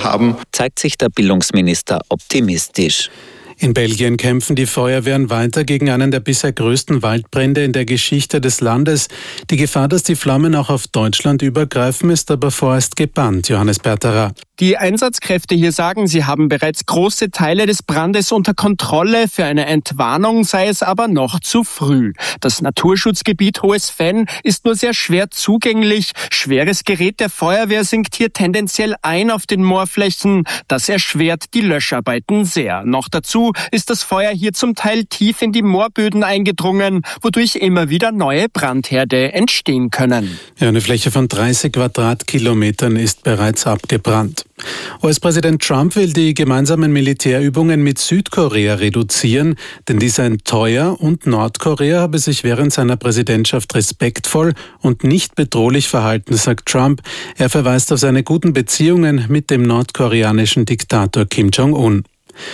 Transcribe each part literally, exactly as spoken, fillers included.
haben, zeigt sich der Bildungsminister optimistisch. In Belgien kämpfen die Feuerwehren weiter gegen einen der bisher größten Waldbrände in der Geschichte des Landes. Die Gefahr, dass die Flammen auch auf Deutschland übergreifen, ist aber vorerst gebannt. Johannes Berterer. Die Einsatzkräfte hier sagen, sie haben bereits große Teile des Brandes unter Kontrolle. Für eine Entwarnung sei es aber noch zu früh. Das Naturschutzgebiet Hohes Venn ist nur sehr schwer zugänglich. Schweres Gerät der Feuerwehr sinkt hier tendenziell ein auf den Moorflächen. Das erschwert die Löscharbeiten sehr. Noch dazu ist das Feuer hier zum Teil tief in die Moorböden eingedrungen, wodurch immer wieder neue Brandherde entstehen können. Ja, eine Fläche von dreißig Quadratkilometern ist bereits abgebrannt. U S-Präsident Trump will die gemeinsamen Militärübungen mit Südkorea reduzieren, denn die seien teuer und Nordkorea habe sich während seiner Präsidentschaft respektvoll und nicht bedrohlich verhalten, sagt Trump. Er verweist auf seine guten Beziehungen mit dem nordkoreanischen Diktator Kim Jong-un.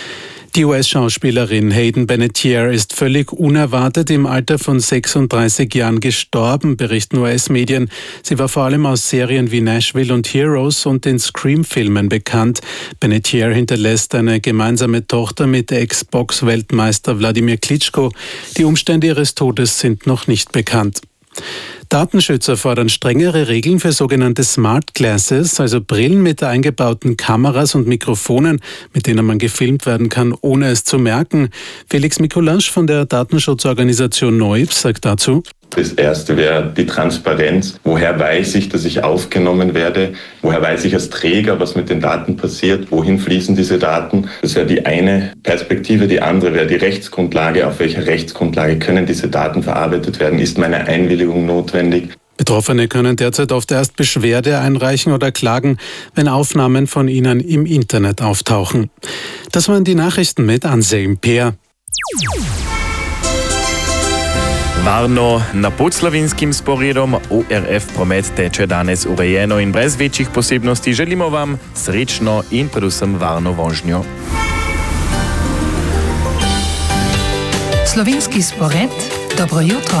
Die U S-Schauspielerin Hayden Panettiere ist völlig unerwartet im Alter von sechsunddreißig Jahren gestorben, berichten U S-Medien. Sie war vor allem aus Serien wie Nashville und Heroes und den Scream-Filmen bekannt. Panettiere hinterlässt eine gemeinsame Tochter mit Ex-Box-Weltmeister Wladimir Klitschko. Die Umstände ihres Todes sind noch nicht bekannt. Datenschützer fordern strengere Regeln für sogenannte Smart Glasses, also Brillen mit eingebauten Kameras und Mikrofonen, mit denen man gefilmt werden kann, ohne es zu merken. Felix Mikulasch von der Datenschutzorganisation Noibs sagt dazu: Das erste wäre die Transparenz. Woher weiß ich, dass ich aufgenommen werde? Woher weiß ich als Träger, was mit den Daten passiert? Wohin fließen diese Daten? Das wäre die eine Perspektive. Die andere wäre die Rechtsgrundlage. Auf welcher Rechtsgrundlage können diese Daten verarbeitet werden? Ist meine Einwilligung notwendig? Betroffene können derzeit oft erst Beschwerde einreichen oder klagen, wenn Aufnahmen von ihnen im Internet auftauchen. Das waren die Nachrichten mit Anselm Peer. Varno na podslovinskim sporedom O R F promet teče danes urejeno in brez večjih posebnosti. Želimo vam srečno in predvsem varno vožnjo. Slovenski spored, dobro jutro.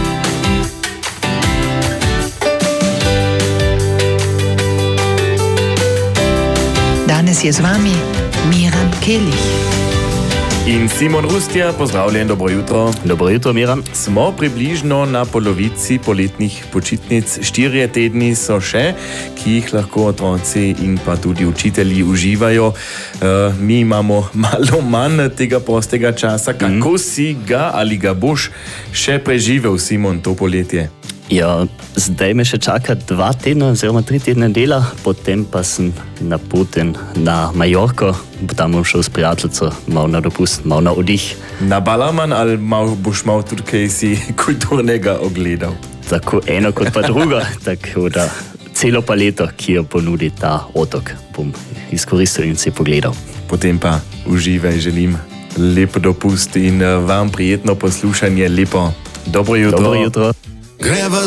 Danes je z vami Miran Kelich. In Simon Rustja, pozdravljen, dobro jutro. Dobro jutro, Miran. Smo približno na polovici poletnih počitnic. Štirje tedni so še, ki jih lahko otroci in pa tudi učitelji uživajo. Uh, mi imamo malo manj tega prostega časa. Kako mm. si ga ali ga boš še preživel, Simon, to poletje? Ja, zdaj me še čaka dva tedna, oziroma tri tedne dela, potem pa sem napoten na Majorko, tam bom šel s prijateljico, malo na dopust, malo na oddih. Na Ballermann ali mal, boš malo tudi kaj si kulturnega ogledal? Tako eno kot pa drugo, tako da celo paleto, ki jo ponudi ta otok, bom izkoristil in si pogledal. Potem pa uživaj, želim lep dopust in vam prijetno poslušanje, lepo dobro jutro. Dobro jutro.